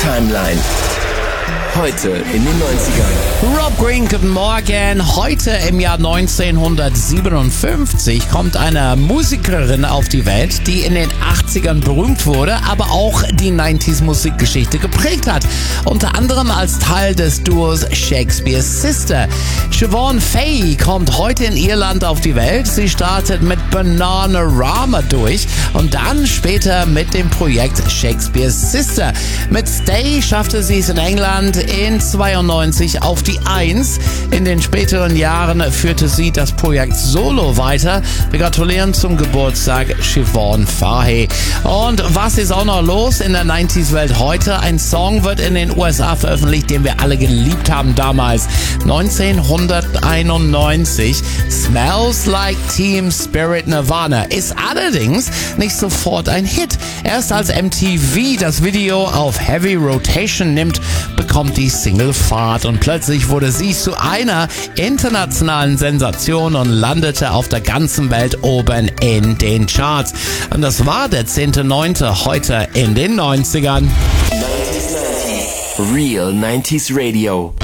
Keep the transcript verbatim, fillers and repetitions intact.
Timeline. Heute in den neunzigern. Rob Green, guten Morgen. Heute im Jahr neunzehnhundertsiebenundfünfzig kommt eine Musikerin auf die Welt, die in den achtzigern berühmt wurde, aber auch die neunziger Musikgeschichte geprägt hat. Unter anderem als Teil des Duos Shakespears Sister. Siobhan Fahey kommt heute in Irland auf die Welt. Sie startet mit Bananarama durch und dann später mit dem Projekt Shakespears Sister. Mit Stay schaffte sie es in England in zweiundneunzig auf die Eins. In den späteren Jahren führte sie das Projekt Solo weiter. Wir gratulieren zum Geburtstag Siobhan Fahey. Und was ist auch noch los in der neunziger-Welt heute? Ein Song wird in den U S A veröffentlicht, den wir alle geliebt haben damals. neunzehnhunderteinundneunzig. Smells Like Teen Spirit Nirvana ist allerdings nicht sofort ein Hit. Erst als M T V das Video auf Heavy Rotation nimmt, bekommt die Single Fahrt und plötzlich wurde sie zu einer internationalen Sensation und landete auf der ganzen Welt oben in den Charts. Und das war der zehnte neunte heute in den neunzigern. Real neunziger Radio.